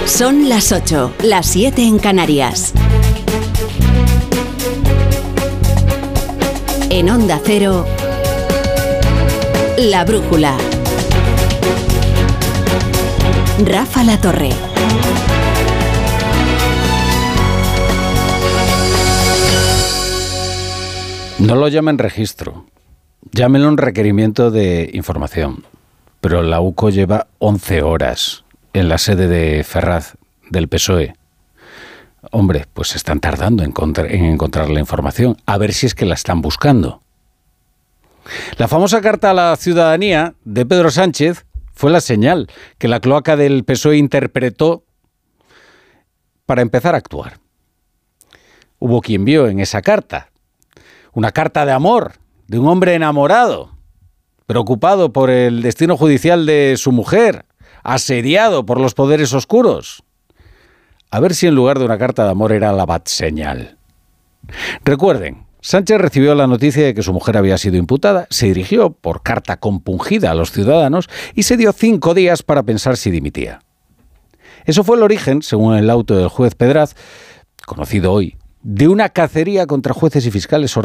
Son las 8, las 7 en Canarias. En Onda Cero, La Brújula. Rafa La Torre. No lo llamen registro, llámenlo un requerimiento de información. Pero la UCO lleva 11 horas en la sede de Ferraz, del PSOE. Hombre, pues están tardando en encontrar la información. A ver si es que la están buscando. La famosa carta a la ciudadanía de Pedro Sánchez fue la señal que la cloaca del PSOE interpretó para empezar a actuar. Hubo quien vio en esa carta una carta de amor de un hombre enamorado, preocupado por el destino judicial de su mujer, asediado por los poderes oscuros. A ver si en lugar de una carta de amor era la batseñal. Recuerden, Sánchez recibió la noticia de que su mujer había sido imputada, se dirigió por carta compungida a los ciudadanos y se dio 5 días para pensar si dimitía. Eso fue el origen, según el auto del juez Pedraz, conocido hoy, de una cacería contra jueces y fiscales